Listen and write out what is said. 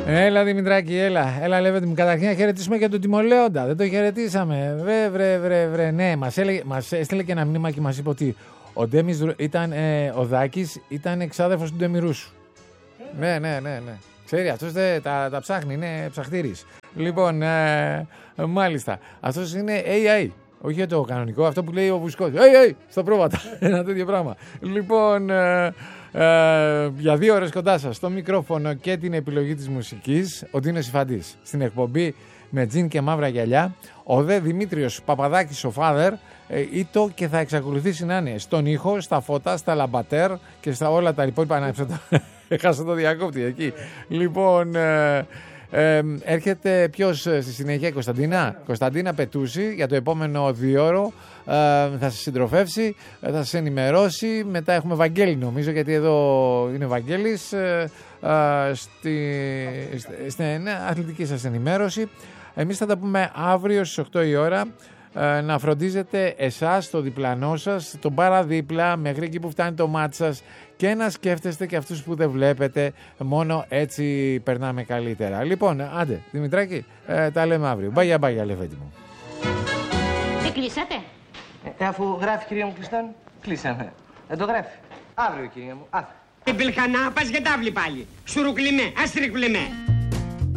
Έλα Δημητράκη, έλα Λεβέντη μου. Καταρχήν να χαιρετήσουμε και τον Τιμολέοντα. Δεν το χαιρετήσαμε. Βρε. Ναι, μας έστειλε και ένα μήνυμα και μας είπε ότι ο Δάκης ήταν εξάδερφος του Ντεμιρούσου. Ναι. Ξέρει, αυτός τα ψάχνει, είναι ψαχτήρης. Λοιπόν, μάλιστα. Αυτός είναι AI. Όχι το κανονικό, αυτό που λέει ο Βουσκός. Στα πρόβατα. Ένα τέτοιο πράγμα. Λοιπόν, για 2 ώρες κοντά σας στο μικρόφωνο και την επιλογή της μουσικής, ο Ντίνος Ιφαντής. Στην εκπομπή με τζιν και μαύρα γυαλιά, ο δε Δημήτριος Παπαδάκης ο Φάδερ, ήτο και θα εξακολουθήσει να είναι στον ήχο, στα φώτα, στα λαμπατέρ και στα όλα τα υπόλοιπα. Έχασα το διακόπτη εκεί. Λοιπόν, έρχεται ποιος στη συνέχεια? Κωνσταντίνα Πετούση για το επόμενο 2ωρο. Θα σας συντροφεύσει, θα σας ενημερώσει. Μετά έχουμε Βαγγέλη, νομίζω, γιατί εδώ είναι ο Βαγγέλης, στην αθλητική σας ενημέρωση. Εμείς θα τα πούμε αύριο στις 8 η ώρα. Να φροντίζετε εσάς, το διπλανό σας, τον παραδίπλα, μέχρι εκεί που φτάνει το μάτι σας, και να σκέφτεστε και αυτούς που δεν βλέπετε. Μόνο έτσι περνάμε καλύτερα. Λοιπόν, άντε Δημητράκη, τα λέμε αύριο. Μπάγια Λεβέντη μου. Τι κλείσατε? Αφού γράφει, κυρία μου, κλειστόν, κλείσαμε. Δεν το γράφει. Αύριο, κυρία μου. Την πιλχανά πας για τάβλη πάλι. Σουρουκλιμέ, αστρικλιμέ.